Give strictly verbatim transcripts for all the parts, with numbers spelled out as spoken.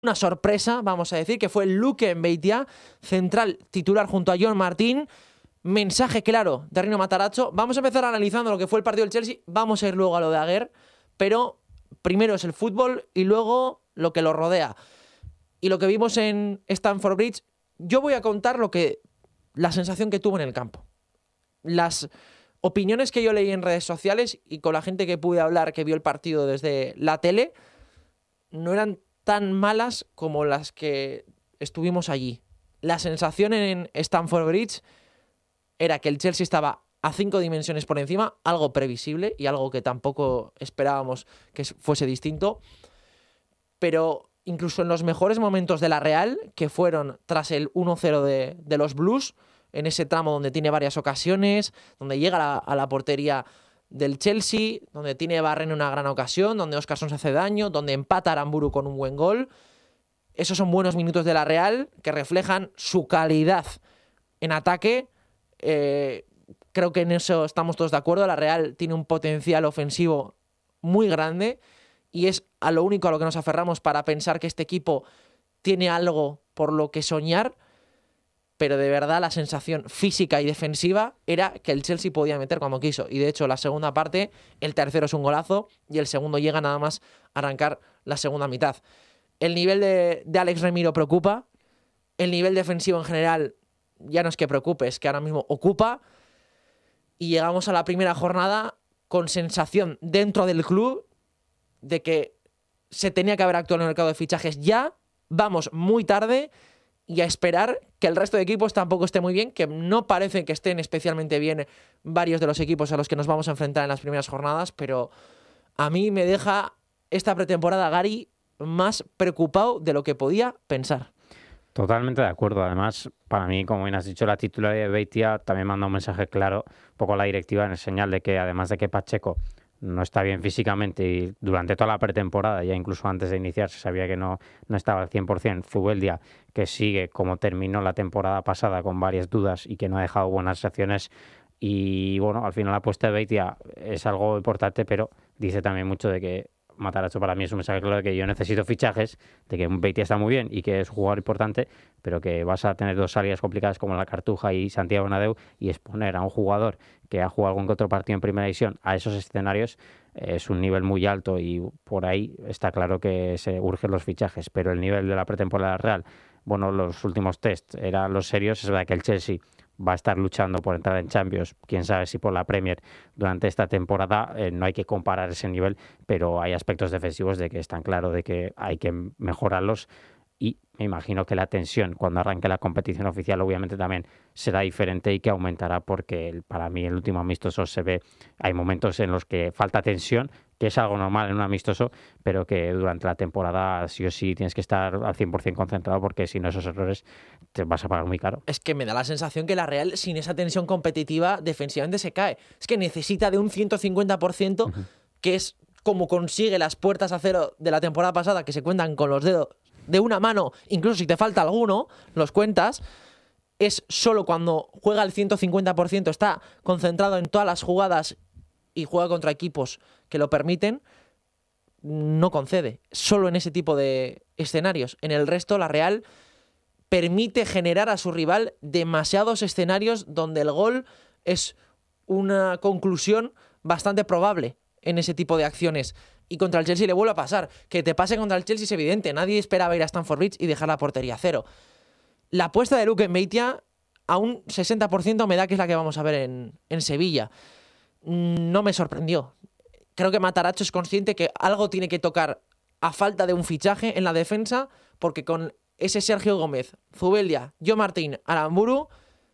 una sorpresa, vamos a decir, que fue Luke Mbeitia, central titular junto a John Martín. Mensaje claro de Rino Matarazzo. Vamos a empezar analizando lo que fue el partido del Chelsea. Vamos a ir luego a lo de Aguer, pero primero es el fútbol y luego lo que lo rodea. Y lo que vimos en Stamford Bridge, yo voy a contar lo que la sensación que tuvo en el campo. Las opiniones que yo leí en redes sociales y con la gente que pude hablar que vio el partido desde la tele no eran tan malas como las que estuvimos allí. La sensación en Stamford Bridge era que el Chelsea estaba a cinco dimensiones por encima, algo previsible y algo que tampoco esperábamos que fuese distinto, pero incluso en los mejores momentos de la Real, que fueron tras el uno cero de, de los Blues, en ese tramo donde tiene varias ocasiones, donde llega a la, a la portería del Chelsea, donde tiene Barren una gran ocasión, donde Óscarson se hace daño, donde empata Aramburu con un buen gol. Esos son buenos minutos de la Real que reflejan su calidad en ataque. Eh, creo que en eso estamos todos de acuerdo. La Real tiene un potencial ofensivo muy grande y es a lo único a lo que nos aferramos para pensar que este equipo tiene algo por lo que soñar, pero de verdad la sensación física y defensiva era que el Chelsea podía meter cuando quiso. Y de hecho la segunda parte, el tercero es un golazo y el segundo llega nada más a arrancar la segunda mitad. El nivel de, de Alex Remiro preocupa, el nivel defensivo en general ya no es que preocupe, es que ahora mismo ocupa, y llegamos a la primera jornada con sensación dentro del club de que se tenía que haber actuado en el mercado de fichajes ya, vamos muy tarde, y a esperar que el resto de equipos tampoco esté muy bien, que no parece que estén especialmente bien varios de los equipos a los que nos vamos a enfrentar en las primeras jornadas, pero a mí me deja esta pretemporada Gary más preocupado de lo que podía pensar. Totalmente de acuerdo. Además, para mí, como bien has dicho, la titularidad de Beitia también manda un mensaje claro, un poco a la directiva, en el señal de que, además de que Pacheco no está bien físicamente y durante toda la pretemporada, ya incluso antes de iniciar, se sabía que no, no estaba al cien por ciento. Zubeldia, que sigue como terminó la temporada pasada con varias dudas y que no ha dejado buenas reacciones. Y bueno, al final la apuesta de Beitia es algo importante, pero dice también mucho de que Matarazzo para mí es un mensaje claro de que yo necesito fichajes, de que Beitia está muy bien y que es un jugador importante, pero que vas a tener dos salidas complicadas como la Cartuja y Santiago Bernabéu, y exponer a un jugador que ha jugado algún que otro partido en primera división a esos escenarios eh, es un nivel muy alto, y por ahí está claro que se urgen los fichajes. Pero el nivel de la pretemporada real, bueno, los últimos test eran los serios. Es verdad que el Chelsea va a estar luchando por entrar en Champions, quién sabe si por la Premier durante esta temporada. Eh, no hay que comparar ese nivel, pero hay aspectos defensivos de que están claro de que hay que mejorarlos, y me imagino que la tensión cuando arranque la competición oficial obviamente también será diferente y que aumentará, porque para mí el último amistoso se ve, hay momentos en los que falta tensión, que es algo normal en un amistoso, pero que durante la temporada sí o sí tienes que estar al cien por ciento concentrado, porque si no, esos errores te vas a pagar muy caro. Es que me da la sensación que la Real, sin esa tensión competitiva, defensivamente se cae. Es que necesita de un ciento cincuenta por ciento, uh-huh. que es como consigue las puertas a cero de la temporada pasada, que se cuentan con los dedos de una mano, incluso si te falta alguno, los cuentas. Es solo cuando juega al ciento cincuenta por ciento, está concentrado en todas las jugadas y juega contra equipos que lo permiten, no concede. Solo en ese tipo de escenarios. En el resto, la Real permite generar a su rival demasiados escenarios donde el gol es una conclusión bastante probable en ese tipo de acciones. Y contra el Chelsea le vuelve a pasar. Que te pase contra el Chelsea es evidente. Nadie esperaba ir a Stamford Bridge y dejar la portería a cero. La apuesta de Luke Mbeitia a un sesenta por ciento me da que es la que vamos a ver en, en Sevilla. No me sorprendió. Creo que Matarazzo es consciente que algo tiene que tocar a falta de un fichaje en la defensa, porque con ese Sergio Gómez, Zubeldia, John Martín, Aramburu,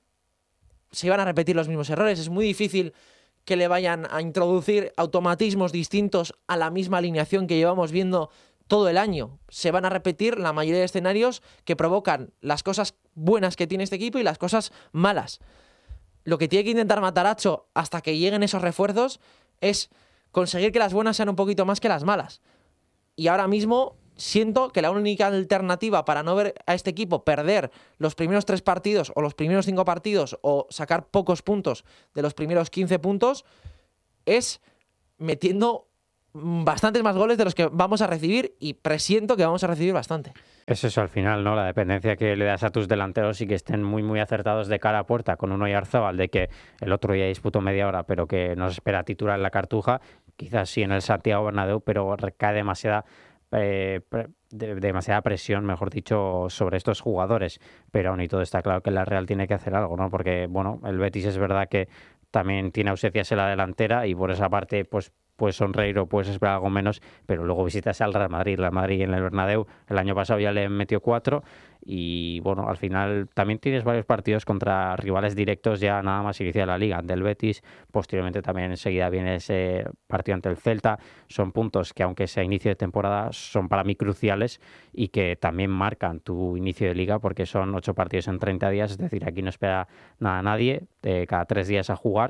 se iban a repetir los mismos errores. Es muy difícil que le vayan a introducir automatismos distintos a la misma alineación que llevamos viendo todo el año. Se van a repetir la mayoría de escenarios que provocan las cosas buenas que tiene este equipo y las cosas malas. Lo que tiene que intentar Matarazzo hasta que lleguen esos refuerzos es conseguir que las buenas sean un poquito más que las malas. Y ahora mismo siento que la única alternativa para no ver a este equipo perder los primeros tres partidos o los primeros cinco partidos o sacar pocos puntos de los primeros quince puntos es metiendo bastantes más goles de los que vamos a recibir y presiento que vamos a recibir bastante. Es eso al final, ¿no? La dependencia que le das a tus delanteros y que estén muy, muy acertados de cara a puerta, con un Oyarzabal de que el otro día disputó media hora, pero que nos espera titular en la Cartuja, quizás sí en el Santiago Bernabéu, pero recae demasiada, eh, pre- de- demasiada presión, mejor dicho, sobre estos jugadores. Pero aún y todo está claro que la Real tiene que hacer algo, ¿no? Porque, bueno, el Betis es verdad que también tiene ausencias en la delantera y por esa parte, pues puedes sonreír o puedes esperar algo menos, pero luego visitas al Real Madrid. El Madrid en el Bernabéu el año pasado ya le metió cuatro y bueno, al final también tienes varios partidos contra rivales directos ya nada más iniciar la Liga, ante el Betis, posteriormente también enseguida viene ese partido ante el Celta. Son puntos que aunque sea inicio de temporada son para mí cruciales y que también marcan tu inicio de Liga porque son ocho partidos en treinta días, es decir, aquí no espera nada a nadie, eh, cada tres días a jugar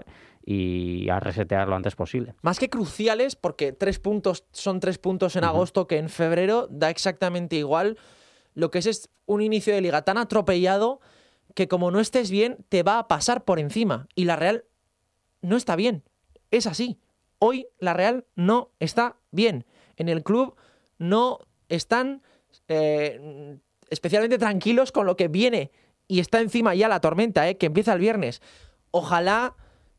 y a resetear lo antes posible. Más que cruciales, porque tres puntos son tres puntos en Ujú. agosto que en febrero, da exactamente igual. Lo que es es un inicio de liga tan atropellado que como no estés bien, te va a pasar por encima. Y la Real no está bien. Es así. Hoy la Real no está bien. En el club no están eh, especialmente tranquilos con lo que viene. Y está encima ya la tormenta, eh, que empieza el viernes. Ojalá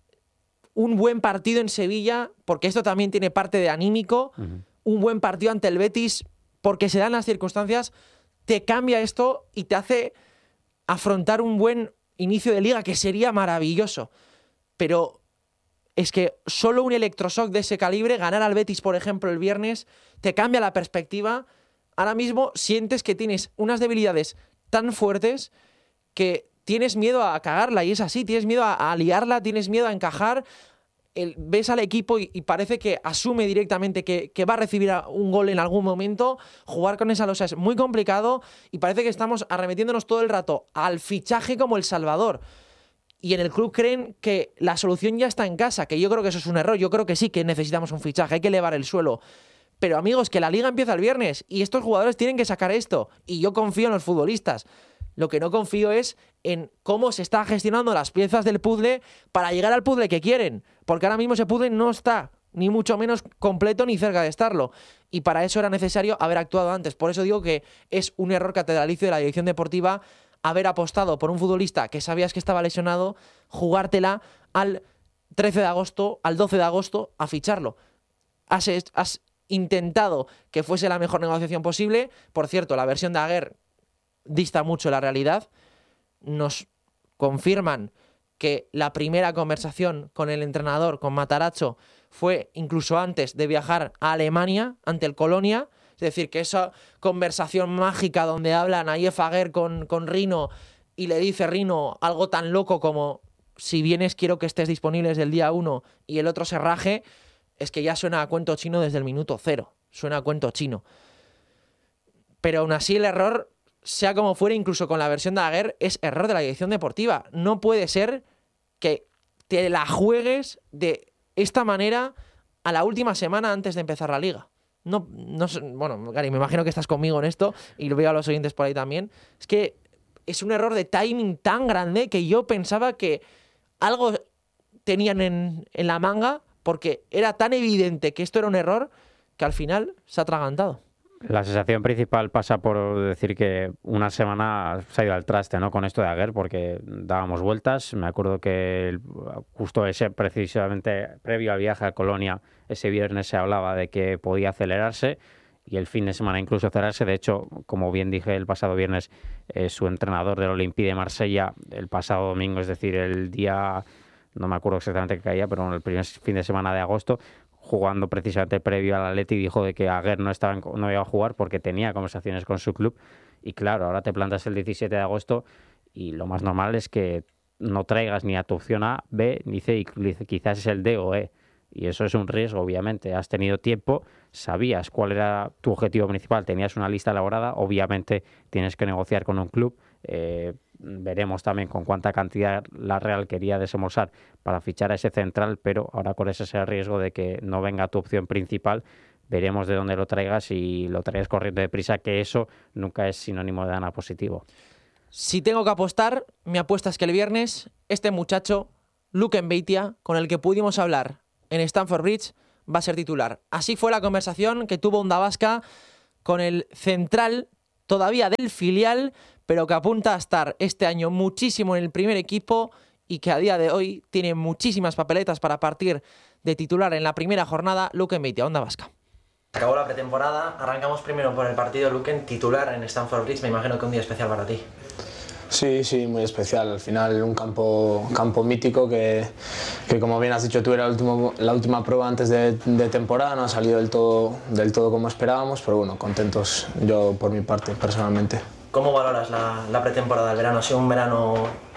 un buen partido en Sevilla, porque esto también tiene parte de anímico. Uh-huh. Un buen partido ante el Betis, porque se dan las circunstancias, te cambia esto y te hace afrontar un buen inicio de liga, que sería maravilloso. Pero es que solo un electroshock de ese calibre, ganar al Betis, por ejemplo, el viernes, te cambia la perspectiva. Ahora mismo sientes que tienes unas debilidades tan fuertes que tienes miedo a cagarla, y es así, tienes miedo a, a liarla, tienes miedo a encajar. El, ves al equipo y, y parece que asume directamente que, que va a recibir un gol en algún momento. Jugar con esa losa es muy complicado y parece que estamos arremetiéndonos todo el rato al fichaje como el salvador. Y en el club creen que la solución ya está en casa, que yo creo que eso es un error. Yo creo que sí que necesitamos un fichaje, hay que elevar el suelo. Pero amigos, que la liga empieza el viernes y estos jugadores tienen que sacar esto. Y yo confío en los futbolistas. Lo que no confío es en cómo se están gestionando las piezas del puzzle para llegar al puzzle que quieren. Porque ahora mismo ese puzzle no está, ni mucho menos completo ni cerca de estarlo. Y para eso era necesario haber actuado antes. Por eso digo que es un error catedralicio de la dirección deportiva haber apostado por un futbolista que sabías que estaba lesionado, jugártela al trece de agosto, al doce de agosto, a ficharlo. Has, has intentado que fuese la mejor negociación posible. Por cierto, la versión de Aguer dista mucho de la realidad. Nos confirman que la primera conversación con el entrenador, con Matarazzo, fue incluso antes de viajar a Alemania ante el Colonia. Es decir, que esa conversación mágica donde hablan Ayef Aguer con, con Rino y le dice Rino algo tan loco como si vienes quiero que estés disponible desde el día uno y el otro se raje, es que ya suena a cuento chino desde el minuto cero. Suena a cuento chino. Pero aún así el error, sea como fuera, incluso con la versión de Aguer, es error de la dirección deportiva. No puede ser que te la juegues de esta manera a la última semana antes de empezar la liga. No, no sé, bueno, Gary, me imagino que estás conmigo en esto y lo veo a los oyentes por ahí también. Es que es un error de timing tan grande que yo pensaba que algo tenían en, en la manga, porque era tan evidente que esto era un error que al final se ha atragantado. La sensación principal pasa por decir que una semana se ha ido al traste, ¿no? Con esto de Aguer, porque dábamos vueltas. Me acuerdo que el, justo ese, precisamente previo al viaje a Colonia, ese viernes se hablaba de que podía acelerarse y el fin de semana incluso acelerarse. De hecho, como bien dije el pasado viernes, eh, su entrenador del Olympique de Marsella el pasado domingo, es decir, el día, no me acuerdo exactamente qué caía, pero el primer fin de semana de agosto, jugando precisamente previo al Atleti, dijo de que Aguer no, estaba en, no iba a jugar porque tenía conversaciones con su club. Y claro, ahora te plantas el diecisiete de agosto y lo más normal es que no traigas ni a tu opción A, B, ni C, y quizás es el D o E. Y eso es un riesgo, obviamente. Has tenido tiempo, sabías cuál era tu objetivo principal, tenías una lista elaborada, obviamente tienes que negociar con un club. Eh, veremos también con cuánta cantidad la Real quería desembolsar para fichar a ese central, pero ahora corres ese riesgo de que no venga tu opción principal. Veremos de dónde lo traigas y lo traigas corriendo deprisa, que eso nunca es sinónimo de nada positivo. Si tengo que apostar, mi apuesta es que el viernes este muchacho, Luke Mbeitia, con el que pudimos hablar en Stamford Bridge, va a ser titular. Así fue la conversación que tuvo Onda Vasca con el central todavía del filial, pero que apunta a estar este año muchísimo en el primer equipo y que a día de hoy tiene muchísimas papeletas para partir de titular en la primera jornada. Luquen Beitia, Onda Vasca. Acabó la pretemporada, arrancamos primero por el partido Luquen, titular en Stamford Bridge, me imagino que un día especial para ti. Sí, sí, muy especial. Al final un campo, campo mítico que, que, como bien has dicho tú, era el último, la última prueba antes de, de temporada. No ha salido del todo, del todo como esperábamos, pero bueno, contentos yo por mi parte, personalmente. ¿Cómo valoras la, la pretemporada del verano? Ha sido un verano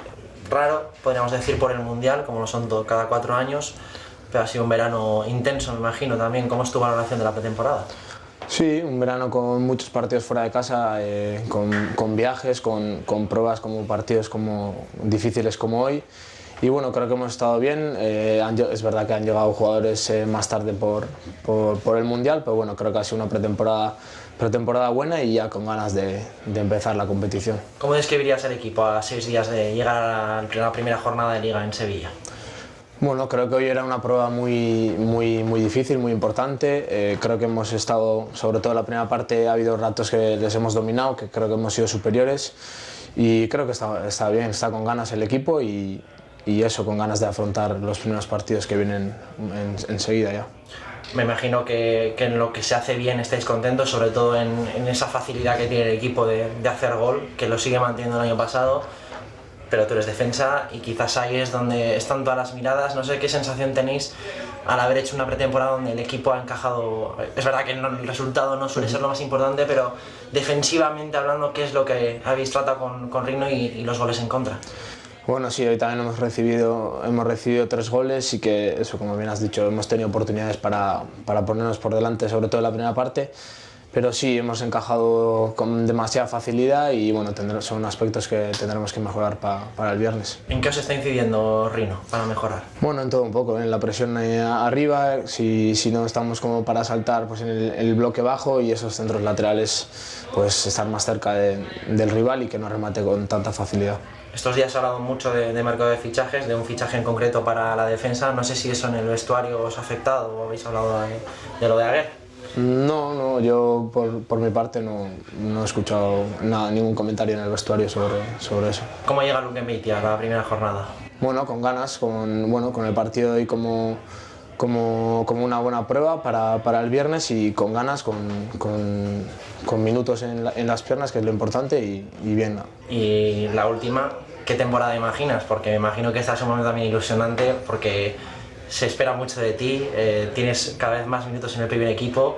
raro, podríamos decir, por el Mundial, como lo son todo, cada cuatro años, pero ha sido un verano intenso, me imagino también. ¿Cómo es tu valoración de la pretemporada? Sí, un verano con muchos partidos fuera de casa, eh, con, con viajes, con, con pruebas como partidos como difíciles como hoy. Y bueno, creo que hemos estado bien. Eh, han, es verdad que han llegado jugadores eh, más tarde por, por, por el Mundial, pero bueno, creo que ha sido una pretemporada, pretemporada buena y ya con ganas de, de empezar la competición. ¿Cómo describirías el equipo a seis días de llegar a la primera jornada de Liga en Sevilla? Bueno, creo que hoy era una prueba muy, muy, muy difícil, muy importante. Eh, creo que hemos estado, sobre todo en la primera parte, ha habido ratos que les hemos dominado, que creo que hemos sido superiores y creo que está, está bien, está con ganas el equipo y, y eso, con ganas de afrontar los primeros partidos que vienen en, enseguida ya. Me imagino que, que en lo que se hace bien estáis contentos, sobre todo en, en esa facilidad que tiene el equipo de, de hacer gol, que lo sigue manteniendo el año pasado. Pero tú eres defensa y quizás ahí es donde están todas las miradas. No sé qué sensación tenéis al haber hecho una pretemporada donde el equipo ha encajado. Es verdad que no, el resultado no suele ser lo más importante, pero defensivamente hablando, ¿qué es lo que habéis tratado con, con Rino y, y los goles en contra? Bueno, sí, hoy también hemos recibido, hemos recibido tres goles y que, eso, como bien has dicho, hemos tenido oportunidades para, para ponernos por delante, sobre todo en la primera parte. Pero sí, hemos encajado con demasiada facilidad y bueno, tendremos, son aspectos que tendremos que mejorar pa, para el viernes. ¿En qué os está incidiendo Rino para mejorar? Bueno, en todo un poco, en la presión arriba, si, si no estamos como para saltar pues en el, el bloque bajo y esos centros laterales pues estar más cerca de, del rival y que no remate con tanta facilidad. Estos días se ha hablado mucho de, de mercado de fichajes, de un fichaje en concreto para la defensa. No sé si eso en el vestuario os ha afectado o habéis hablado de, de lo de Aguer. No, no, yo por, por mi parte no, no he escuchado nada, ningún comentario en el vestuario sobre, sobre eso. ¿Cómo llega Luquen Beitia a la primera jornada? Bueno, con ganas, con, bueno, con el partido de hoy como, como, como una buena prueba para, para el viernes y con ganas, con, con, con minutos en, la, en las piernas, que es lo importante, y, y bien. Y la última, ¿qué temporada imaginas? Porque me imagino que esta es un momento también ilusionante porque se espera mucho de ti, eh, tienes cada vez más minutos en el primer equipo.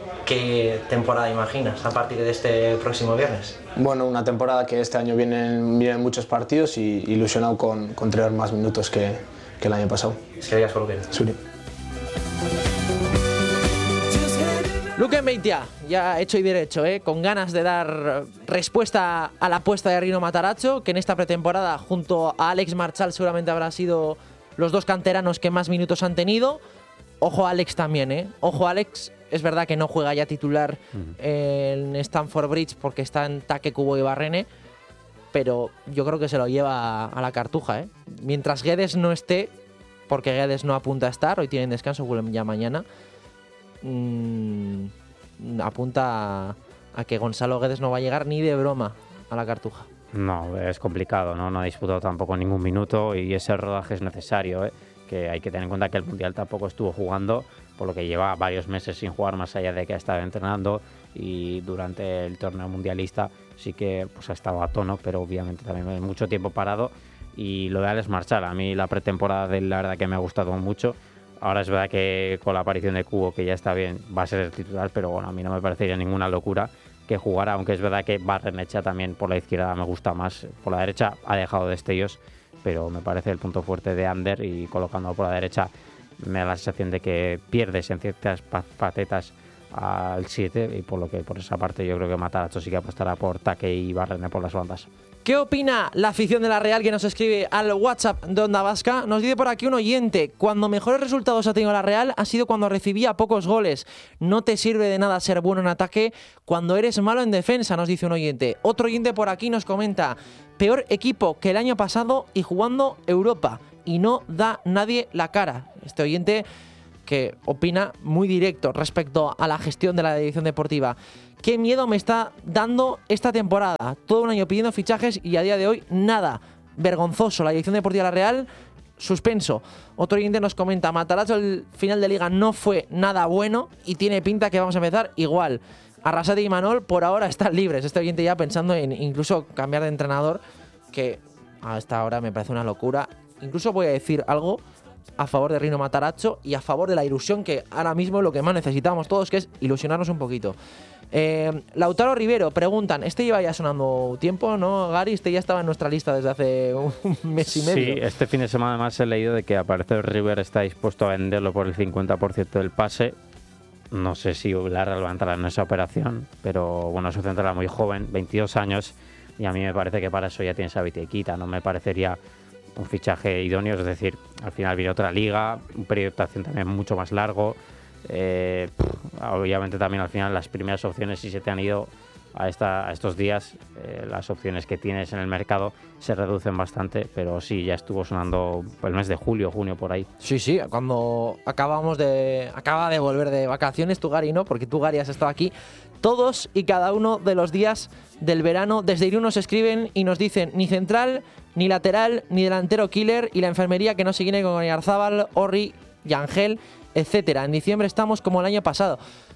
¿Qué temporada imaginas a partir de este próximo viernes? Bueno, una temporada que este año vienen, vienen muchos partidos y ilusionado con, con tener más minutos que, que el año pasado. Es que digas por Luquen. Suri. Luquen Beitia, ya hecho y derecho, ¿eh? Con ganas de dar respuesta a la apuesta de Rino Matarazzo, que en esta pretemporada junto a Alex Marchal seguramente habrán sido los dos canteranos que más minutos han tenido. Ojo a Alex también, ¿eh? Ojo a Alex, es verdad que no juega ya titular uh-huh. en Stamford Bridge porque está en Taque, Cubo y Barrene, pero yo creo que se lo lleva a la cartuja, ¿eh? Mientras Guedes no esté, porque Guedes no apunta a estar, hoy tienen descanso, vuelven ya mañana, mmm, apunta a, a que Gonzalo Guedes no va a llegar ni de broma a la cartuja. No, es complicado, ¿no? No ha disputado tampoco ningún minuto y ese rodaje es necesario, ¿eh? Que hay que tener en cuenta que el Mundial tampoco estuvo jugando, por lo que lleva varios meses sin jugar, más allá de que ha estado entrenando, y durante el torneo mundialista sí que pues, ha estado a tono, pero obviamente también mucho tiempo parado. Y lo de Alex Marchal, a mí la pretemporada de él, la verdad que me ha gustado mucho. Ahora es verdad que con la aparición de Cubo, que ya está bien, va a ser el titular, pero bueno, a mí no me parecería ninguna locura que jugara, aunque es verdad que Barrenechea también por la izquierda me gusta más, por la derecha ha dejado destellos, pero me parece el punto fuerte de Ander, y colocando por la derecha me da la sensación de que pierdes en ciertas facetas al siete, y por lo que por esa parte yo creo que Matarazzo sí que apostará por Taque y Barrene por las bandas. ¿Qué opina la afición de la Real, que nos escribe al WhatsApp de Onda Vasca? Nos dice por aquí un oyente: cuando mejores resultados ha tenido la Real ha sido cuando recibía pocos goles. No te sirve de nada ser bueno en ataque cuando eres malo en defensa, nos dice un oyente. Otro oyente por aquí nos comenta: peor equipo que el año pasado y jugando Europa, y no da nadie la cara. Este oyente que opina muy directo respecto a la gestión de la dirección deportiva. ¿Qué miedo me está dando esta temporada? Todo un año pidiendo fichajes y a día de hoy nada. Vergonzoso. La dirección deportiva de la Real, suspenso. Otro oyente nos comenta, Matarazzo el final de liga no fue nada bueno y tiene pinta que vamos a empezar igual. Arrasate y Manol por ahora están libres. Este oyente ya pensando en incluso cambiar de entrenador, que hasta ahora me parece una locura. Incluso voy a decir algo a favor de Rino Matarazzo y a favor de la ilusión, que ahora mismo es lo que más necesitamos todos, que es ilusionarnos un poquito. Eh, Lautaro Rivero, preguntan, este lleva ya sonando tiempo, ¿no, Gary? Este ya estaba en nuestra lista desde hace un mes y medio. Sí, este fin de semana además he leído de que aparece River está dispuesto a venderlo por el cincuenta por ciento del pase. No sé si la Real va a entrar en esa operación, pero bueno, es un central muy joven, veintidós años, y a mí me parece que para eso ya tiene esa bitiquita. No me parecería un fichaje idóneo, es decir, al final viene otra liga, un periodo de adaptación también mucho más largo. Eh, obviamente también al final las primeras opciones, si se te han ido a, esta, a estos días, eh, las opciones que tienes en el mercado se reducen bastante, pero sí, ya estuvo sonando el mes de julio, junio, por ahí. Sí, sí, cuando acabamos de acaba de volver de vacaciones, tú, Gary, ¿no? Porque tú, Gary, has estado aquí todos y cada uno de los días del verano. Desde Irún nos escriben y nos dicen ni central, ni lateral, ni delantero killer, y la enfermería que no se viene con Oyarzábal, Orri, Yangel, etcétera. En diciembre estamos como el año pasado.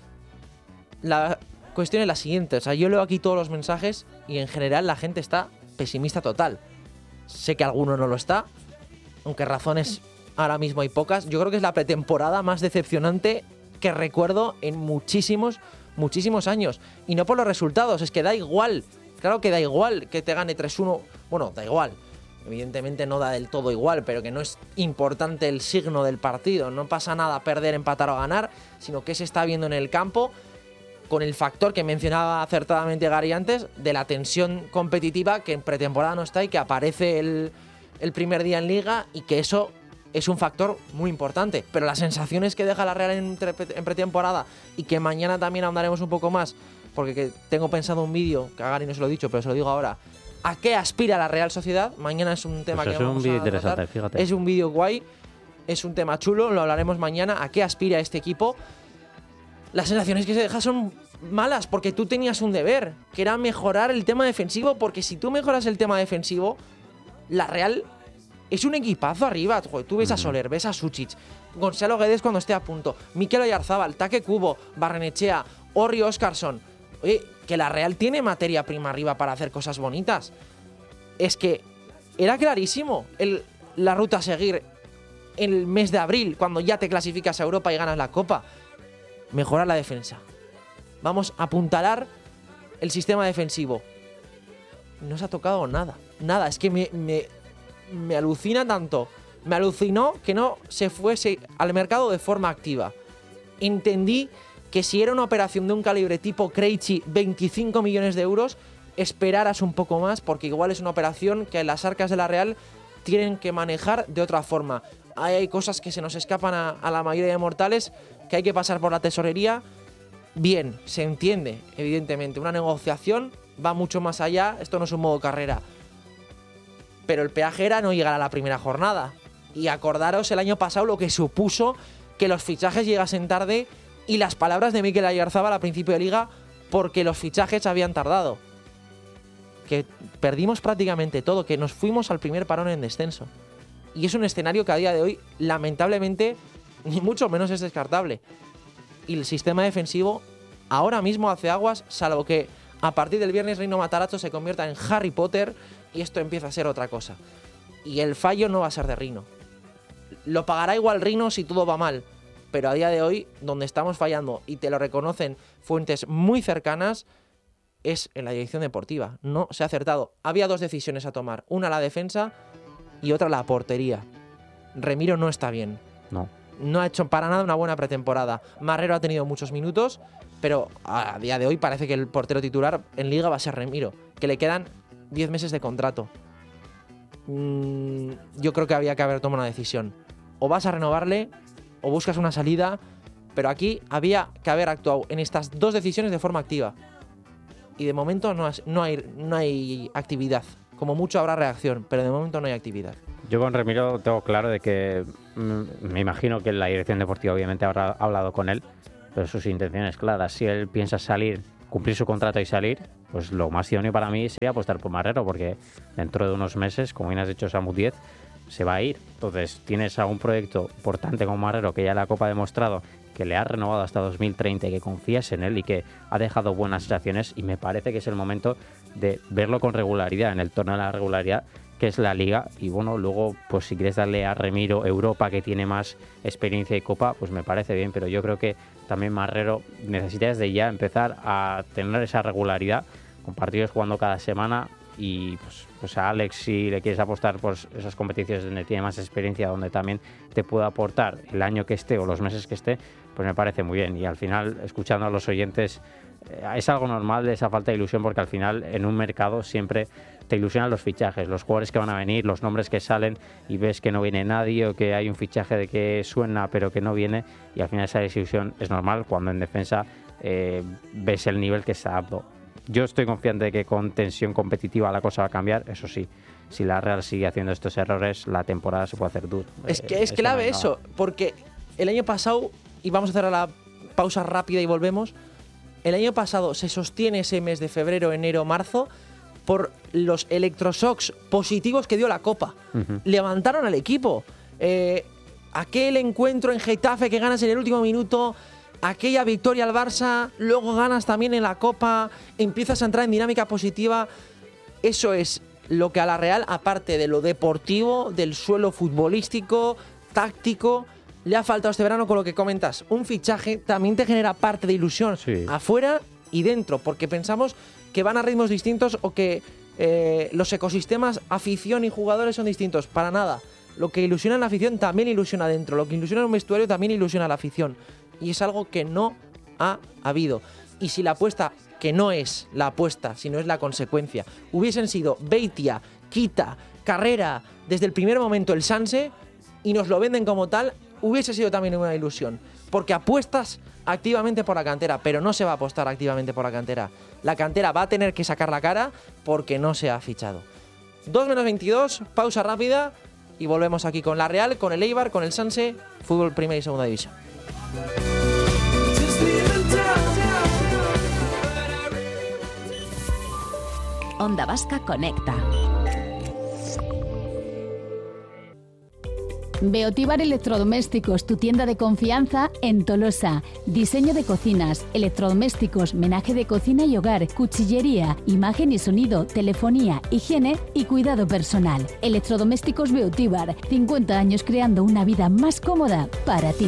La cuestión es la siguiente, o sea, yo leo aquí todos los mensajes y en general la gente está pesimista total. Sé que alguno no lo está, aunque razones ahora mismo hay pocas. Yo creo que es la pretemporada más decepcionante que recuerdo en muchísimos, muchísimos años. Y no por los resultados, es que da igual. Claro que da igual que te gane tres uno. Bueno, da igual. Evidentemente no da del todo igual, pero que no es importante el signo del partido. No pasa nada perder, empatar o ganar, sino que se está viendo en el campo, con el factor que mencionaba acertadamente Gary antes, de la tensión competitiva que en pretemporada no está y que aparece el, el primer día en Liga, y que eso es un factor muy importante. Pero las sensaciones que deja la Real en, en pretemporada, y que mañana también ahondaremos un poco más, porque que tengo pensado un vídeo, que a Gary no se lo he dicho, pero se lo digo ahora, ¿a qué aspira la Real Sociedad? Mañana es un tema pues que es vamos un vídeo a interesante, tratar. fíjate. Es un vídeo guay, es un tema chulo, lo hablaremos mañana. ¿A qué aspira este equipo? Las sensaciones que se dejan son malas, porque tú tenías un deber, que era mejorar el tema defensivo, porque si tú mejoras el tema defensivo, la Real es un equipazo arriba. Joder, tú ves a Soler, ves a Suchic, Gonzalo Guedes cuando esté a punto, Mikel Oyarzábal, Take Kubo, Barrenechea, Orri Óscarson. Oye, que la Real tiene materia prima arriba para hacer cosas bonitas. Es que era clarísimo el, la ruta a seguir en el mes de abril, cuando ya te clasificas a Europa y ganas la Copa. Mejorar la defensa. Vamos a apuntalar el sistema defensivo. No se ha tocado nada. Nada, es que me, me, me alucina tanto. Me alucinó que no se fuese al mercado de forma activa. Entendí que si era una operación de un calibre tipo Krejci, veinticinco millones de euros, esperaras un poco más, porque igual es una operación que las arcas de la Real tienen que manejar de otra forma. Hay cosas que se nos escapan a, a la mayoría de mortales, que hay que pasar por la tesorería. Bien, se entiende, evidentemente. Una negociación va mucho más allá, esto no es un modo carrera. Pero el peaje era no llegar a la primera jornada. Y acordaros el año pasado lo que supuso que los fichajes llegasen tarde, y las palabras de Mikel Oyarzábal a principio de liga, porque los fichajes habían tardado. Que perdimos prácticamente todo, que nos fuimos al primer parón en descenso. Y es un escenario que a día de hoy, lamentablemente, ni mucho menos es descartable. Y el sistema defensivo ahora mismo hace aguas, salvo que a partir del viernes Rino Matarazzo se convierta en Harry Potter y esto empieza a ser otra cosa. Y el fallo no va a ser de Rino. Lo pagará igual Rino si todo va mal. Pero a día de hoy, donde estamos fallando, y te lo reconocen fuentes muy cercanas, es en la dirección deportiva. No se ha acertado. Había dos decisiones a tomar. Una la defensa y otra la portería. Remiro no está bien. No. No ha hecho para nada una buena pretemporada. Marrero ha tenido muchos minutos, pero a día de hoy parece que el portero titular en Liga va a ser Remiro, que le quedan diez meses de contrato. Mm, yo creo que había que haber tomado una decisión. O vas a renovarle o buscas una salida, pero aquí había que haber actuado en estas dos decisiones de forma activa. Y de momento no, has, no, hay, no hay actividad como mucho habrá reacción, pero de momento no hay actividad. Yo con Remiro tengo claro de que mm, me imagino que la dirección deportiva obviamente habrá hablado con él, pero sus intenciones claras. Si él piensa salir, cumplir su contrato y salir, pues lo más idóneo para mí sería apostar por Marrero, porque dentro de unos meses, como bien has dicho, Samu Díez se va a ir. Entonces tienes a un proyecto importante como Marrero, que ya la Copa ha demostrado que le ha renovado hasta dos mil treinta y que confías en él y que ha dejado buenas sensaciones, y me parece que es el momento de verlo con regularidad, en el torneo de la regularidad que es la Liga. Y bueno, luego pues si quieres darle a Remiro Europa, que tiene más experiencia y Copa, pues me parece bien, pero yo creo que también Marrero necesita desde ya empezar a tener esa regularidad con partidos jugando cada semana. Y pues, pues a Alex, si le quieres apostar por esas competiciones donde tiene más experiencia, donde también te pueda aportar el año que esté o los meses que esté, pues me parece muy bien. Y al final, escuchando a los oyentes, eh, es algo normal de esa falta de ilusión, porque al final en un mercado siempre te ilusionan los fichajes, los jugadores que van a venir, los nombres que salen, y ves que no viene nadie, o que hay un fichaje de que suena pero que no viene, y al final esa desilusión es normal cuando en defensa eh, ves el nivel que está dando. Yo estoy confiante de que con tensión competitiva la cosa va a cambiar. Eso sí, si la Real sigue haciendo estos errores, la temporada se puede hacer dura. Es que es clave eso, porque el año pasado, y vamos a hacer la pausa rápida y volvemos, el año pasado se sostiene ese mes de febrero, enero, marzo por los electroshocks positivos que dio la Copa. Uh-huh. Levantaron al equipo. Eh, aquel encuentro en Getafe que ganas en el último minuto, aquella victoria al Barça, luego ganas también en la Copa, empiezas a entrar en dinámica positiva. Eso es lo que a la Real, aparte de lo deportivo, del suelo futbolístico, táctico, le ha faltado este verano. Con lo que comentas, un fichaje también te genera parte de ilusión, sí, afuera y dentro, porque pensamos que van a ritmos distintos o que eh, los ecosistemas, afición y jugadores son distintos. Para nada. Lo que ilusiona en la afición también ilusiona dentro. Lo que ilusiona en un vestuario también ilusiona a la afición. Y es algo que no ha habido. Y si la apuesta, que no es la apuesta, sino es la consecuencia, hubiesen sido Beitia, Kita, Carrera, desde el primer momento el Sanse, y nos lo venden como tal, hubiese sido también una ilusión. Porque apuestas activamente por la cantera, pero no se va a apostar activamente por la cantera. La cantera va a tener que sacar la cara porque no se ha fichado. dos menos veintidós, pausa rápida, y volvemos aquí con la Real, con el Eibar, con el Sanse, fútbol primera y segunda división. Onda Vasca Conecta. Beotíbar Electrodomésticos, tu tienda de confianza en Tolosa. Diseño de cocinas, electrodomésticos, menaje de cocina y hogar, cuchillería, imagen y sonido, telefonía, higiene y cuidado personal. Electrodomésticos Beotíbar, cincuenta años creando una vida más cómoda para ti.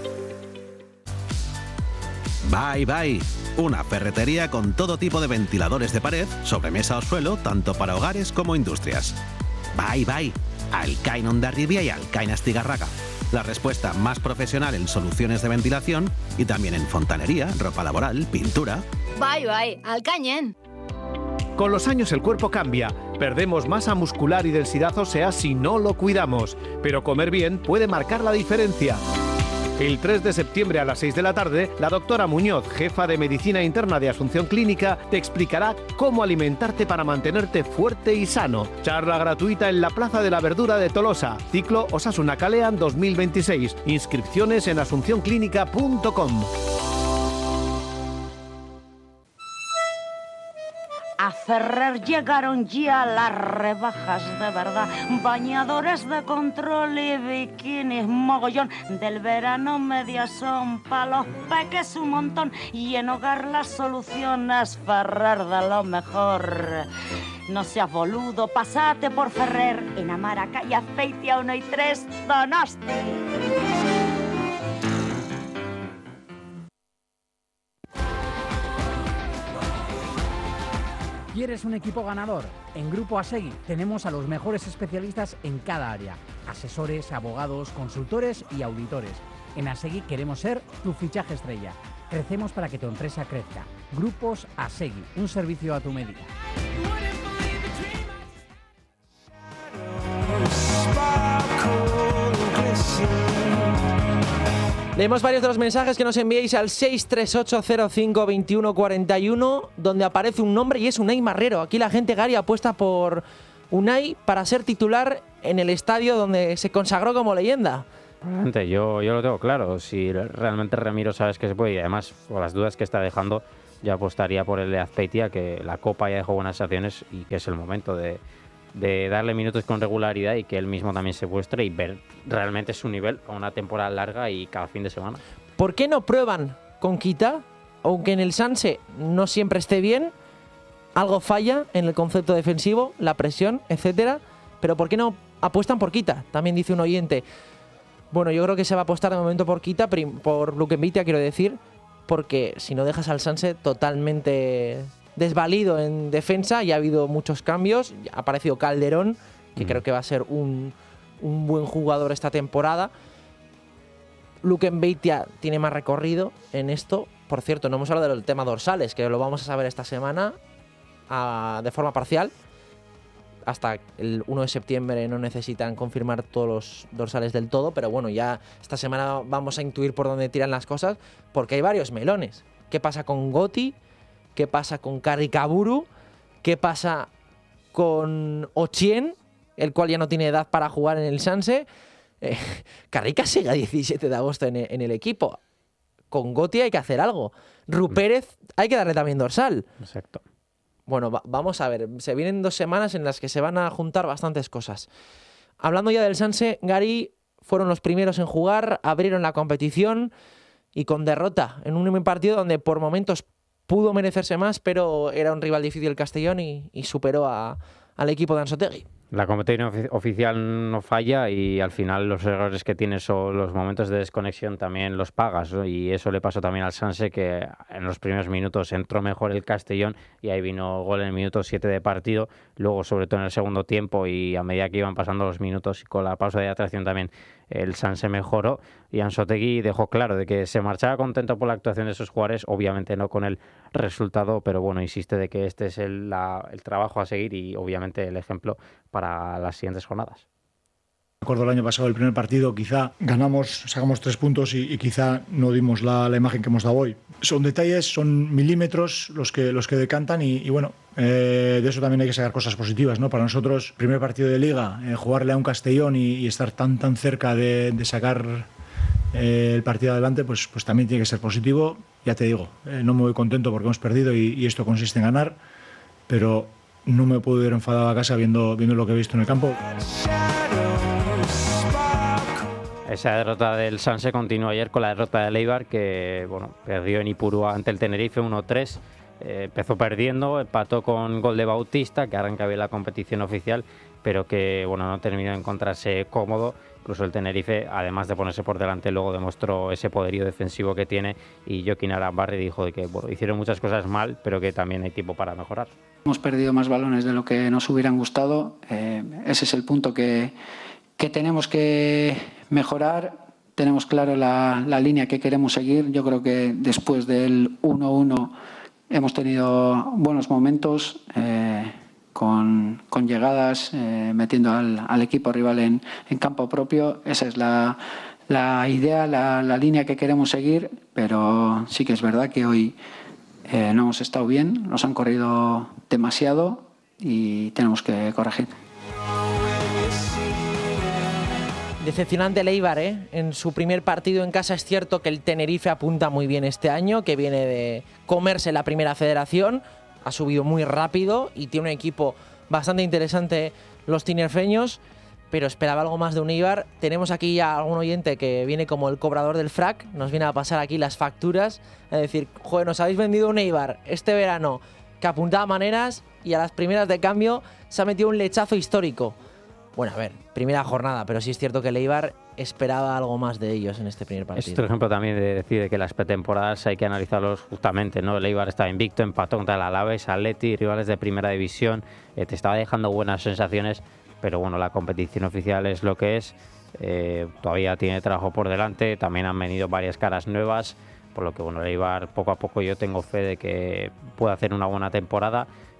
Bye Bye, una ferretería con todo tipo de ventiladores de pared, sobremesa o suelo, tanto para hogares como industrias. Bye Bye, Alcain Hondarribia y Alcain Astigarraga. La respuesta más profesional en soluciones de ventilación y también en fontanería, ropa laboral, pintura. Bye Bye, Alcañen. Con los años el cuerpo cambia, perdemos masa muscular y densidad ósea si no lo cuidamos, pero comer bien puede marcar la diferencia. El tres de septiembre a las seis de la tarde, la doctora Muñoz, jefa de Medicina Interna de Asunción Clínica, te explicará cómo alimentarte para mantenerte fuerte y sano. Charla gratuita en la Plaza de la Verdura de Tolosa. Ciclo Osasuna Kalean dos mil veintiséis. Inscripciones en asunción clínica punto com. A Ferrer llegaron ya las rebajas de verdad, bañadores de control y bikinis, mogollón del verano, medias son pa' los peques un montón, y en hogar las soluciones Ferrer de lo mejor. No seas boludo, pasate por Ferrer, en Amara, calle Azpeitia uno y tres, Donosti. ¿Quieres un equipo ganador? En Grupo Asegui tenemos a los mejores especialistas en cada área. Asesores, abogados, consultores y auditores. En Asegui queremos ser tu fichaje estrella. Crecemos para que tu empresa crezca. Grupos Asegui, un servicio a tu medida. Leemos varios de los mensajes que nos enviáis al seis tres ocho cero cinco dos uno cuatro uno, donde aparece un nombre y es Unai Marrero. Aquí la gente, Gary, apuesta por, Unai para ser titular en el estadio donde se consagró como leyenda. Realmente, yo, yo lo tengo claro. Si realmente Remiro sabes que se puede, y además por las dudas que está dejando, yo apostaría por el de Azpeitia, que la Copa ya dejó buenas acciones y que es el momento de, de darle minutos con regularidad y que él mismo también se muestre y ver realmente su nivel a una temporada larga y cada fin de semana. ¿Por qué no prueban con Kita? Aunque en el Sanse no siempre esté bien, algo falla en el concepto defensivo, la presión, etcétera. Pero ¿por qué no apuestan por Kita? También dice un oyente. Bueno, yo creo que se va a apostar de momento por Kita, por Luke Mbaitia, quiero decir, porque si no dejas al Sanse totalmente desvalido en defensa, ya ha habido muchos cambios, ha aparecido Calderón, que mm. creo que va a ser un, un buen jugador esta temporada. Luke Mbaitia tiene más recorrido en esto. Por cierto, no hemos hablado del tema dorsales, que lo vamos a saber esta semana a, de forma parcial. Hasta el uno de septiembre no necesitan confirmar todos los dorsales del todo, pero bueno, ya esta semana vamos a intuir por dónde tiran las cosas, porque hay varios melones. ¿Qué pasa con Goti? ¿Qué pasa con Karikaburu? ¿Qué pasa con Ochien, el cual ya no tiene edad para jugar en el Sanse? Eh, Carrica sigue a diecisiete de agosto en el, en el equipo. Con Goti hay que hacer algo. Rupérez hay que darle también dorsal. Exacto. Bueno, va, vamos a ver. Se vienen dos semanas en las que se van a juntar bastantes cosas. Hablando ya del Sanse, Gary fueron los primeros en jugar, abrieron la competición y con derrota en un partido donde por momentos pudo merecerse más, pero era un rival difícil el Castellón y, y superó a, al equipo de Anzoátegui. La competición ofi- oficial no falla y al final los errores que tienes o los momentos de desconexión también los pagas, ¿no? Y eso le pasó también al Sanse, que en los primeros minutos entró mejor el Castellón y ahí vino gol en el minuto siete de partido, luego sobre todo en el segundo tiempo y a medida que iban pasando los minutos y con la pausa de atracción también el Sanse mejoró y Anzoátegui dejó claro de que se marchaba contento por la actuación de esos jugadores, obviamente no con el resultado, pero bueno, insiste de que este es el, la, el trabajo a seguir y obviamente el ejemplo para las siguientes jornadas. Recuerdo el año pasado, el primer partido, quizá ganamos, sacamos tres puntos y, y quizá no dimos la, la imagen que hemos dado hoy. Son detalles, son milímetros los que, los que decantan y, y bueno, eh, de eso también hay que sacar cosas positivas, ¿no? Para nosotros, primer partido de Liga, eh, jugarle a un Castellón y, y estar tan tan cerca de, de sacar eh, el partido adelante, pues, pues también tiene que ser positivo. Ya te digo, eh, no me voy contento porque hemos perdido y, y esto consiste en ganar, pero no me puedo ir enfadado a casa viendo, viendo lo que he visto en el campo. Esa derrota del Sanse continuó ayer con la derrota de Eibar, que bueno, perdió en Ipurúa ante el Tenerife uno tres. Eh, empezó perdiendo, empató con gol de Bautista, que arranca bien la competición oficial, pero que bueno, no terminó de encontrarse cómodo. Incluso el Tenerife, además de ponerse por delante, luego demostró ese poderío defensivo que tiene y Joaquín Arambarri dijo de que bueno, hicieron muchas cosas mal, pero que también hay tiempo para mejorar. Hemos perdido más balones de lo que nos hubieran gustado. Eh, ese es el punto que, que tenemos que mejorar. Tenemos claro la, la línea que queremos seguir. Yo creo que después del uno uno hemos tenido buenos momentos. Eh, Con, con llegadas, eh, metiendo al, al equipo rival en, en campo propio. Esa es la, la idea, la, la línea que queremos seguir, pero sí que es verdad que hoy eh, no hemos estado bien, nos han corrido demasiado y tenemos que corregir. Decepcionante el Eibar, ¿eh? En su primer partido en casa es cierto que el Tenerife apunta muy bien este año, que viene de comerse la primera federación. Ha subido muy rápido y tiene un equipo bastante interesante los tinerfeños, pero esperaba algo más de un Eibar. Tenemos aquí a algún oyente que viene como el cobrador del frac, nos viene a pasar aquí las facturas, a decir, joder, nos habéis vendido un Eibar este verano que apuntaba maneras y a las primeras de cambio se ha metido un lechazo histórico. Bueno, a ver, primera jornada, pero sí es cierto que el Eibar esperaba algo más de ellos en este primer partido. Es otro ejemplo también de decir que las pretemporadas hay que analizarlos justamente, ¿no? El Eibar estaba invicto, empató contra el Alavés, Atleti, rivales de primera división, eh, te estaba dejando buenas sensaciones, pero bueno, la competición oficial es lo que es, eh, todavía tiene trabajo por delante, también han venido varias caras nuevas, por lo que bueno, el Eibar poco a poco yo tengo fe de que puede hacer una buena temporada,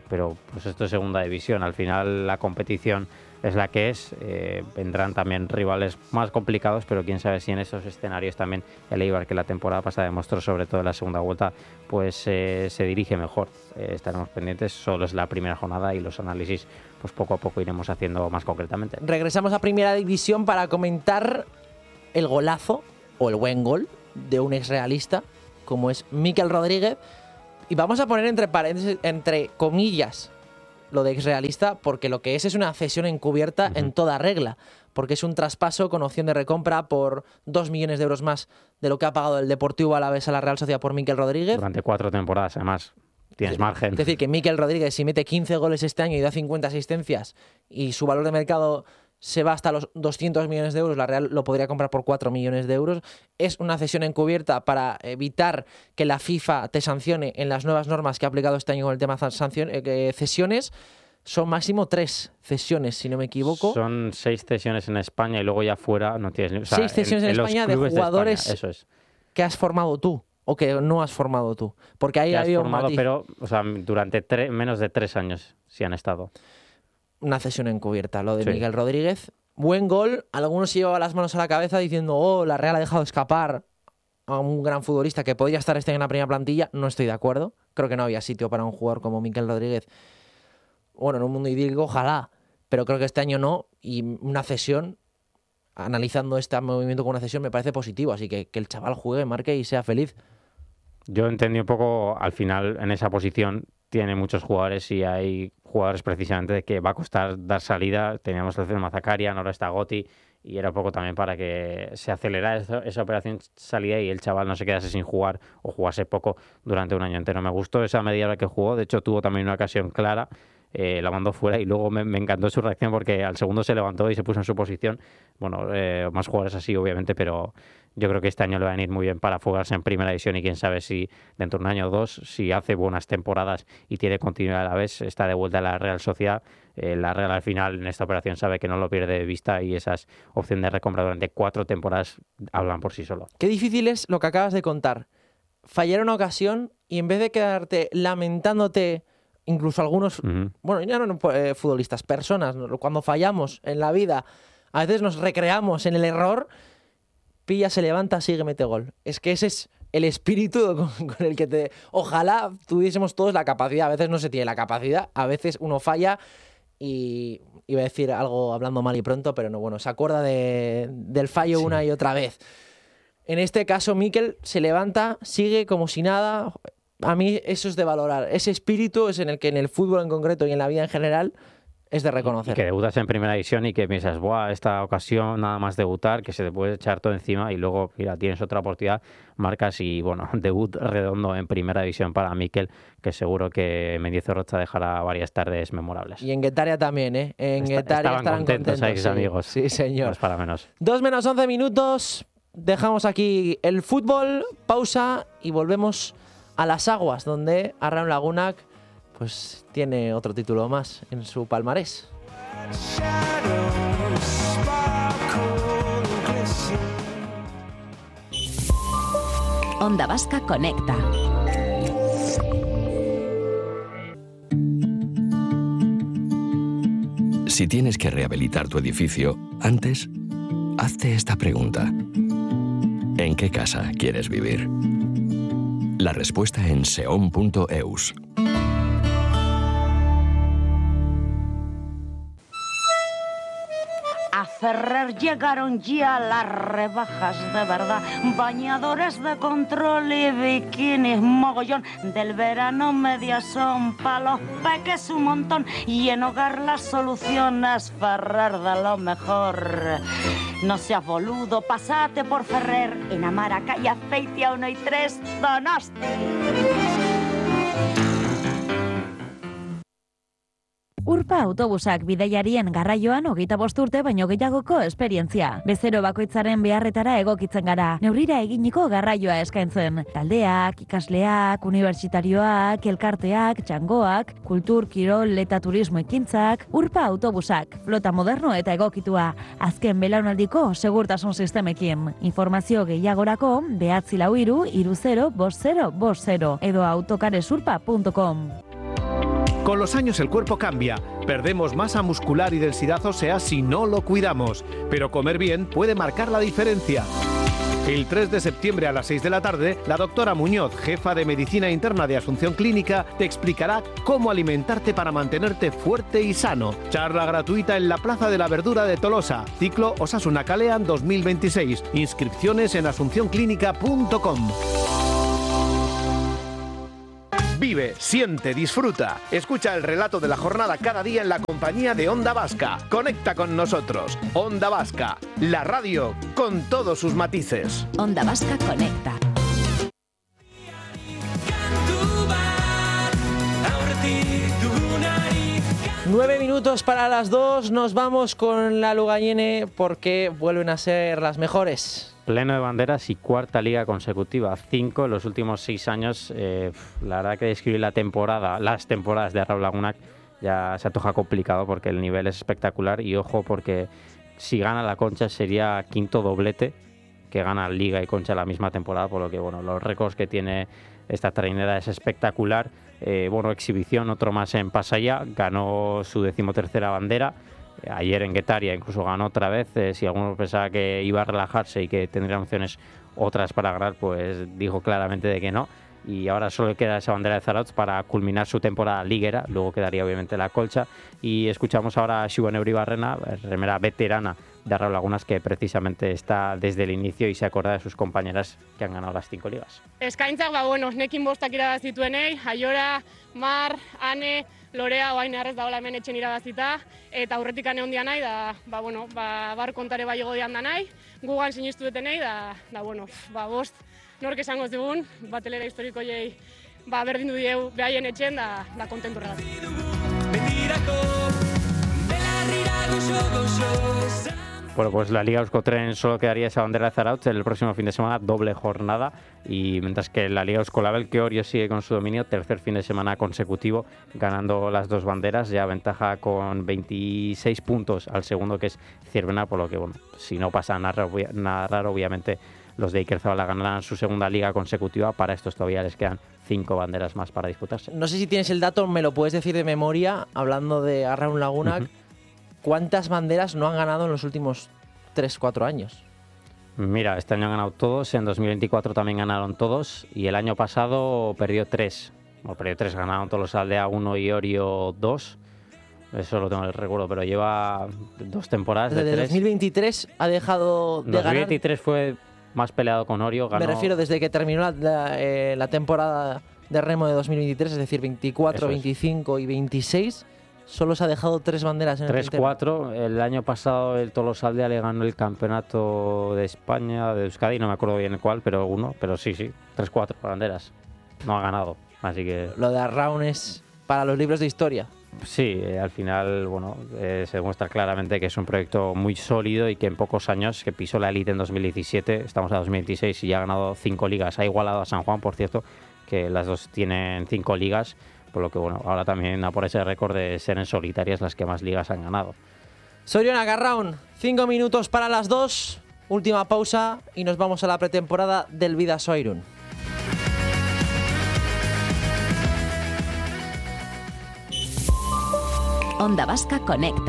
pero pues esto es segunda división. Al final la competición es la que es, eh, vendrán también rivales más complicados, pero quién sabe si en esos escenarios también el Eibar, que la temporada pasada demostró sobre todo en la segunda vuelta, pues eh, se dirige mejor. Eh, estaremos pendientes, solo es la primera jornada y los análisis pues poco a poco iremos haciendo más concretamente. Regresamos a Primera División para comentar el golazo o el buen gol de un exrealista como es Mikel Rodríguez, y vamos a poner entre paréntesis, entre comillas, lo de exrealista, porque lo que es es una cesión encubierta uh-huh. en toda regla, porque es un traspaso con opción de recompra por dos millones de euros más de lo que ha pagado el Deportivo Alavés a la Real Sociedad por Mikel Rodríguez. Durante cuatro temporadas, además, tienes margen. Es decir, que Mikel Rodríguez, si mete quince goles este año y da cincuenta asistencias y su valor de mercado se va hasta los doscientos millones de euros, la Real lo podría comprar por cuatro millones de euros. Es una cesión encubierta para evitar que la FIFA te sancione en las nuevas normas que ha aplicado este año con el tema de sanción, eh, cesiones. Son máximo tres cesiones, si no me equivoco. Son seis cesiones en España y luego ya fuera no tienes... O sea, seis cesiones en, en, en España de jugadores de España, eso es. que has formado tú o que no has formado tú. Porque ahí que ha habido has formado, un matiz. Pero, o sea, durante tre- menos de tres años sí han estado. Una cesión encubierta, lo de sí. Mikel Rodríguez. Buen gol. Algunos se llevaban las manos a la cabeza diciendo, oh, la Real ha dejado escapar a un gran futbolista que podría estar este año en la primera plantilla. No estoy de acuerdo. Creo que no había sitio para un jugador como Mikel Rodríguez. Bueno, en un mundo idílico, ojalá. Pero creo que este año no. Y una cesión, analizando este movimiento con una cesión, me parece positivo. Así que que el chaval juegue, marque y sea feliz. Yo entendí un poco, al final, en esa posición tiene muchos jugadores y hay jugadores precisamente de que va a costar dar salida. Teníamos el Mazakarian, ahora está Gotti, y era un poco también para que se acelerara esa, esa operación salida y el chaval no se quedase sin jugar o jugase poco durante un año entero. Me gustó esa media hora que jugó, de hecho tuvo también una ocasión clara, eh, la mandó fuera y luego me, me encantó su reacción porque al segundo se levantó y se puso en su posición. Bueno, eh, más jugadores así obviamente, pero yo creo que este año le va a venir muy bien para fugarse en primera división y quién sabe si dentro de un año o dos, si hace buenas temporadas y tiene continuidad a la vez, está de vuelta a la Real Sociedad. Eh, la Real al final en esta operación sabe que no lo pierde de vista y esas opciones de recompra durante cuatro temporadas hablan por sí solo. Qué difícil es lo que acabas de contar. Fallar una ocasión y en vez de quedarte lamentándote, incluso algunos, uh-huh. bueno, ya no eh, futbolistas, personas, cuando fallamos en la vida, a veces nos recreamos en el error. Pilla, se levanta, sigue, mete gol. Es que ese es el espíritu con, con el que te... Ojalá tuviésemos todos la capacidad. A veces no se tiene la capacidad, a veces uno falla y... Iba a decir algo hablando mal y pronto, pero no, bueno, se acuerda de, del fallo sí. una y otra vez. En este caso, Mikel se levanta, sigue como si nada. A mí eso es de valorar. Ese espíritu es en el que en el fútbol en concreto y en la vida en general es de reconocer. Y que debutas en primera división y que piensas, buah, esta ocasión nada más debutar, que se te puede echar todo encima y luego, mira, tienes otra oportunidad, marcas y, bueno, debut redondo en primera división para Mikel, que seguro que Mendizorroza dejará varias tardes memorables. Y en Guetaria también, ¿eh? En Está, Guetaria estaban estarán contentos, contentos. Sí, amigos. Sí, señor. No es para menos. Dos menos once minutos, dejamos aquí el fútbol, pausa y volvemos a las aguas, donde Arraun Lagunak pues tiene otro título más en su palmarés. Onda Vasca Conecta. Si tienes que rehabilitar tu edificio, antes, hazte esta pregunta. ¿En qué casa quieres vivir? La respuesta en seon punto eus. A Ferrer llegaron ya las rebajas de verdad. Bañadores de control y bikinis mogollón. Del verano medias son pa' los peques un montón. Y en hogar las soluciones Ferrer de lo mejor. No seas boludo, pasate por Ferrer. En Amara, calle Azpeitia uno y tres, Donosti. Urpa autobusak bidaiarien garraioan hogeita bost urte baino gehiagoko esperientzia. Bezero bakoitzaren beharretara egokitzen gara. Neurrira eginiko garraioa eskaintzen. Taldeak, ikasleak, unibertsitarioak, elkarteak, txangoak, kultur, kirol eta turismo ekintzak, Urpa autobusak, flota moderno eta egokitua. Azken belaunaldiko segurtasun sistemekin. Informazio gehiagorako behatzi lau hiru hiru zero bost zero bost zero edo autokaresurpa punto com. Con los años el cuerpo cambia, perdemos masa muscular y densidad ósea si no lo cuidamos, pero comer bien puede marcar la diferencia. El tres de septiembre a las seis de la tarde, la doctora Muñoz, jefa de Medicina Interna de Asunción Clínica, te explicará cómo alimentarte para mantenerte fuerte y sano. Charla gratuita en la Plaza de la Verdura de Tolosa. Ciclo Osasuna Kalean dos mil veintiséis. Inscripciones en asunción clínica punto com. Vive, siente, disfruta. Escucha el relato de la jornada cada día en la compañía de Onda Vasca. Conecta con nosotros. Onda Vasca, la radio con todos sus matices. Onda Vasca conecta. Nueve minutos para las dos, nos vamos con la Lugayene porque vuelven a ser las mejores. Pleno de banderas y cuarta liga consecutiva, cinco en los últimos seis años. Eh, la verdad que describir la temporada, las temporadas de Raúl Lagunac ya se antoja complicado porque el nivel es espectacular y ojo porque si gana la Concha sería quinto doblete que gana Liga y Concha la misma temporada, por lo que bueno, los récords que tiene esta trainera es espectacular. Eh, bueno, exhibición, otro más en Pasaia, ganó su decimotercera bandera. Ayer en Guetaria incluso ganó otra vez. Eh, si alguno pensaba que iba a relajarse y que tendría opciones otras para ganar, pues dijo claramente de que no. Y ahora solo queda esa bandera de Zarautz para culminar su temporada liguera. Luego quedaría obviamente la Colcha. Y escuchamos ahora a Xiuan Euribarrena, remera veterana de Raúl Lagunas, que precisamente está desde el inicio y se acuerda de sus compañeras que han ganado las cinco ligas. Eskaintzak, ba, bueno, nekin bostak irabazituenei, Aiora, Mar, Ane, Lorea, oain errez dagoela hemen etxen irabazita, eta aurretik ane hondia nahi, da, ba, bueno, ba, bar kontare bai egodian da nahi, gugan sinistu detenei, da, da, bueno, ba, bost, nork esango zigun, batelera historiko jei, ba, berdin du dieu behaien etxen, da, da kontentu regatik. Bueno, pues la Liga Euskotren solo quedaría esa bandera de Zarautz el próximo fin de semana, doble jornada, y mientras que la Liga Euskolabel, que Orio sigue con su dominio, tercer fin de semana consecutivo, ganando las dos banderas, ya ventaja con veintiséis puntos al segundo, que es Ciervena, por lo que, bueno, si no pasa nada, nada raro, obviamente los de Iker Zabala ganarán su segunda liga consecutiva. Para estos todavía les quedan cinco banderas más para disputarse. No sé si tienes el dato, me lo puedes decir de memoria, hablando de Raúl Lagunac. Uh-huh. ¿Cuántas banderas no han ganado en los últimos tres cuatro años? Mira, este año han ganado todos, en dos mil veinticuatro también ganaron todos y el año pasado perdió tres. Bueno, perdió tres, ganaron todos los Aldea uno y Orio dos. Eso lo tengo en el recuerdo, pero lleva dos temporadas de desde tres. dos mil veintitrés ha dejado de dos mil ganar. veintitrés fue más peleado con Orio. Ganó... Me refiero desde que terminó la, la, eh, la temporada de remo de dos mil veintitrés, es decir, veinticuatro, veinticinco y veintiséis. Solo se ha dejado tres banderas en el tres cuatro. El año pasado el Tolosaldea le ganó el campeonato de España, de Euskadi, no me acuerdo bien el cuál, pero uno. Pero sí, sí, tres cuatro banderas. No ha ganado, así que... Lo de Arraun es para los libros de historia. Sí, eh, al final, bueno, eh, se demuestra claramente que es un proyecto muy sólido y que en pocos años, que pisó la élite en dos mil diecisiete, estamos a dos mil veintiséis y ya ha ganado cinco ligas. Ha igualado a San Juan, por cierto, que las dos tienen cinco ligas. Por lo que, bueno, ahora también a por ese récord de ser en solitarias las que más ligas han ganado. Zorionak Arraun, cinco minutos para las dos. Última pausa y nos vamos a la pretemporada del Bidasoa Irún. Onda Vasca conecta.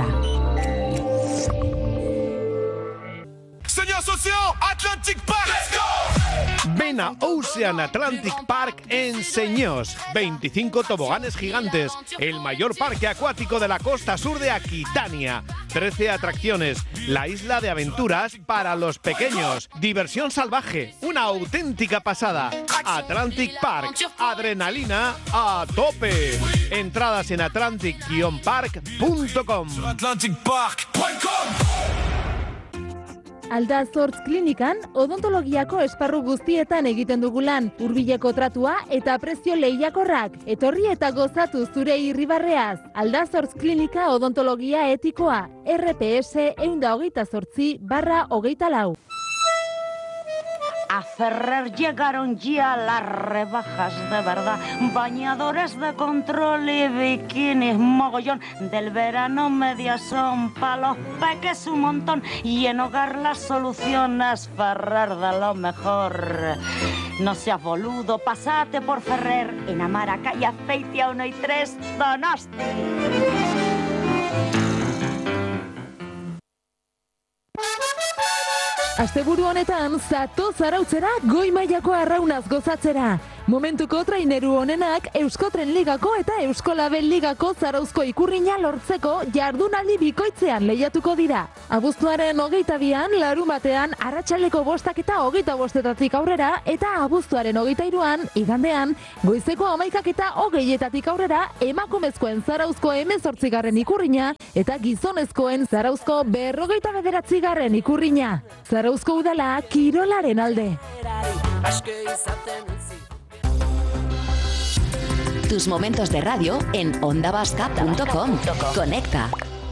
Señor socio, Atlantic Park. Let's go. Ven a Ocean Atlantic Park en Señós. veinticinco toboganes gigantes, el mayor parque acuático de la costa sur de Aquitania. trece atracciones, la isla de aventuras para los pequeños. Diversión salvaje, una auténtica pasada. Atlantic Park, adrenalina a tope. Entradas en atlantic guion park punto com. atlantic park punto com. Aldazortz klinikan odontologiako esparru guztietan egiten dugu lan, hurbileko tratua eta prezio lehiakorrak. Etorri eta gozatu zure irribarreaz. Aldazortz klinika odontologia etikoa, R P S ehun eta hogeita zortzi barra hogeita lau. A Ferrer llegaron ya las rebajas de verdad, bañadores de control y bikinis mogollón, del verano medias son pa' los peques un montón, y en hogar las soluciones Ferrer de lo mejor. No seas boludo, pasate por Ferrer, en Amara, calle Azpeitia uno y tres, Donosti. Asteburu honetan, zatoz arautzera goi mailako arraunaz gozatzera. Momentuko traineru honenak Euskotren Ligako eta Euskolabel Ligako zarauzko ikurrina lortzeko jardunaldi bikoitzean lehiatuko dira. Abuztuaren hogeita bian, larun batean, arratsaleko bostak eta hogeita bostetatik aurrera, eta abuztuaren hogeita iruan, igandean, goizeko hamaikak eta hogeietatik aurrera, emakumezkoen zarauzko hemezortzigarren ikurrina, eta gizonezkoen zarauzko berrogeita bederatzigarren ikurrina. Zarauzko udala kirolaren alde. Tus momentos de radio en onda vasca punto com. Conecta.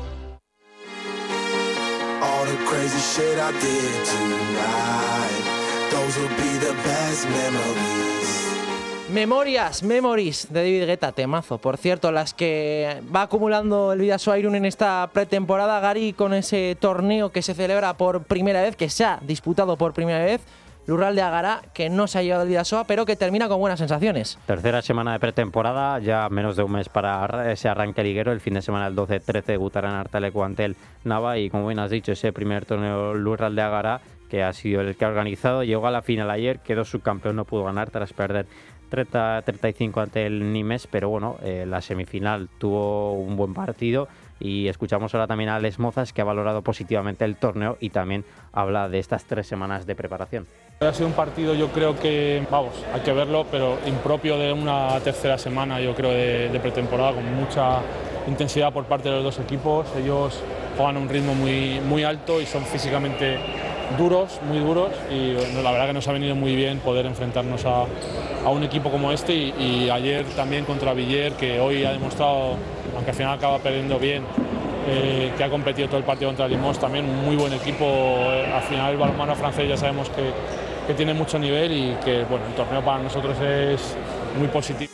All the crazy shit I did tonight, those will be the best memories. Memorias, Memories de David Guetta, temazo. Por cierto, las que va acumulando el Bidasoa Irún en esta pretemporada, Gary, con ese torneo que se celebra por primera vez, que se ha disputado por primera vez, Lurralde Agara, que no se ha llevado el Bidasoa, pero que termina con buenas sensaciones. Tercera semana de pretemporada, ya menos de un mes para ese arranque liguero. El fin de semana, el doce trece, debutarán Artaleco ante el Nava. Y como bien has dicho, ese primer torneo Lurralde Agara, que ha sido el que ha organizado, llegó a la final ayer, quedó subcampeón, no pudo ganar tras perder treinta a treinta y cinco ante el Nimes, pero bueno, eh, la semifinal tuvo un buen partido. Y escuchamos ahora también a Alex Mozas, que ha valorado positivamente el torneo y también habla de estas tres semanas de preparación. Ha sido un partido, yo creo que, vamos, hay que verlo, pero impropio de una tercera semana, yo creo, de, de pretemporada, con mucha intensidad por parte de los dos equipos. Ellos juegan a un ritmo muy, muy alto y son físicamente duros, muy duros, y bueno, la verdad que nos ha venido muy bien poder enfrentarnos a, a un equipo como este, y, y ayer también contra Villar, que hoy ha demostrado, aunque al final acaba perdiendo bien, eh, que ha competido todo el partido contra Limos, también un muy buen equipo. Al final el balonmano francés ya sabemos que, que tiene mucho nivel y que bueno, el torneo para nosotros es muy positivo.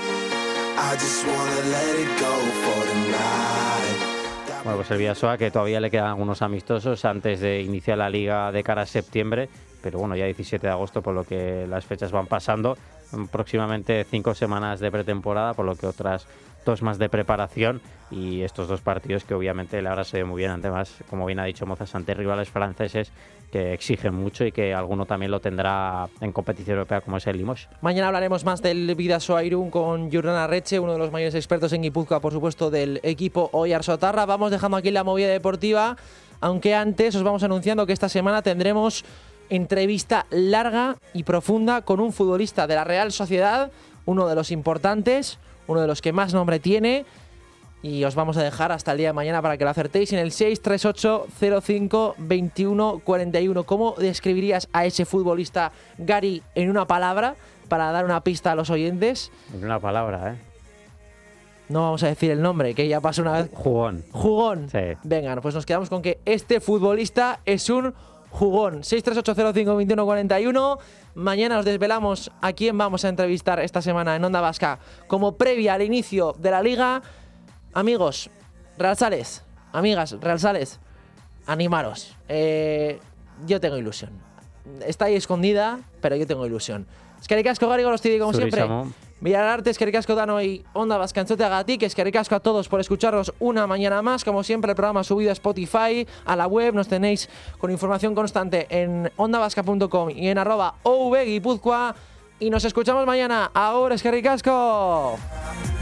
Bueno, pues el Bidasoa, que todavía le quedan algunos amistosos antes de iniciar la liga de cara a septiembre, pero bueno, ya diecisiete de agosto, por lo que las fechas van pasando. Próximamente cinco semanas de pretemporada, por lo que otras dos más de preparación, y estos dos partidos que obviamente le habrá sido muy bien, además, como bien ha dicho Mozas, ante rivales franceses que exigen mucho y que alguno también lo tendrá en competición europea, como es el Limoges. Mañana hablaremos más del Bidasoa Irún con Jurdan Arretxe, uno de los mayores expertos en Guipúzcoa, por supuesto, del equipo Oiarsotarra. Vamos dejando aquí la movida deportiva, aunque antes os vamos anunciando que esta semana tendremos entrevista larga y profunda con un futbolista de la Real Sociedad, uno de los importantes, uno de los que más nombre tiene, y os vamos a dejar hasta el día de mañana para que lo acertéis en el seis tres ocho cero cinco veintiuno cuarenta y uno. ¿Cómo describirías a ese futbolista, Gary, en una palabra, para dar una pista a los oyentes? En una palabra, ¿eh? No vamos a decir el nombre, que ya pasó una vez. Jugón. Jugón. Sí. Venga, pues nos quedamos con que este futbolista es un jugón. seis tres ocho cero cinco veintiuno cuarenta y uno. Mañana os desvelamos a quién vamos a entrevistar esta semana en Onda Vasca como previa al inicio de la liga. Amigos, Real Sales, amigas, Real Sales, animaros. Eh, yo tengo ilusión. Está ahí escondida, pero yo tengo ilusión. Eskerrik asko Gari Gorostidi, como siempre. Villararte, eskerrik asko Dano y Onda Vasca Entzuteagatik, eskerrik asko a todos por escucharnos una mañana más. Como siempre, el programa subido a Spotify, a la web. Nos tenéis con información constante en onda vasca punto com y en arroba O V Guipúzcoa. Y nos escuchamos mañana. Ahora, eskerrik asko.